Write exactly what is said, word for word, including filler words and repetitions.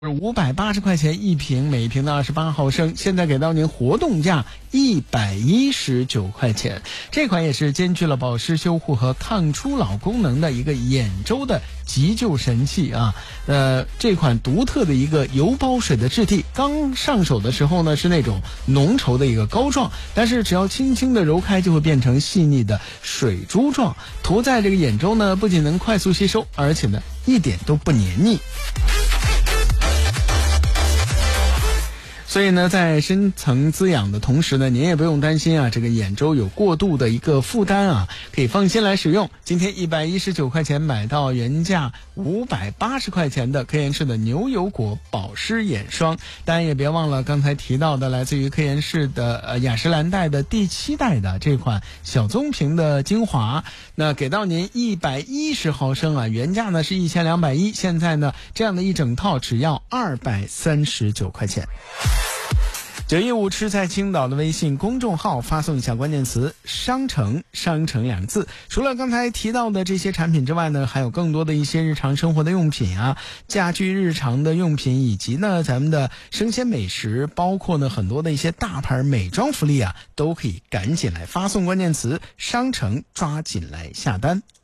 五百八十块钱一瓶，每瓶的二十八毫升，现在给到您活动价一百一十九块钱。这款也是兼具了保湿修护和抗初老功能的一个兖州的急救神器啊。呃，这款独特的一个油包水的质地，刚上手的时候呢是那种浓稠的一个膏状，但是只要轻轻的揉开就会变成细腻的水珠状，涂在这个兖州呢不仅能快速吸收，而且呢一点都不黏腻。所以呢，在深层滋养的同时呢，您也不用担心啊，这个兖州有过度的一个负担啊，可以放心来使用。今天一百一十九块钱买到原价五百八十块钱的科颜氏的牛油果保湿眼霜，当然也别忘了刚才提到的来自于科颜氏的呃雅诗兰黛的第七代的这款小棕瓶的精华，那给到您一百一十毫升啊，原价呢是一千两百一，现在呢这样的一整套只要二百三十九块钱。九一五吃在青岛的微信公众号发送一下关键词商城，商城两字。除了刚才提到的这些产品之外呢，还有更多的一些日常生活的用品啊，家居日常的用品，以及呢咱们的生鲜美食，包括呢很多的一些大牌美妆福利啊，都可以赶紧来发送关键词商城，抓紧来下单。